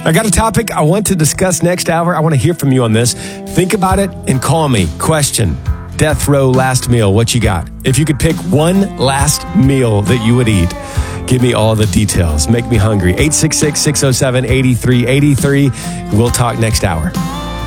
I got a topic I want to discuss next hour. I want to hear from you on this. Think about it and call me. Question: death row last meal. What you got? If you could pick one last meal that you would eat, give me all the details. Make me hungry. 866-607-8383. We'll talk next hour.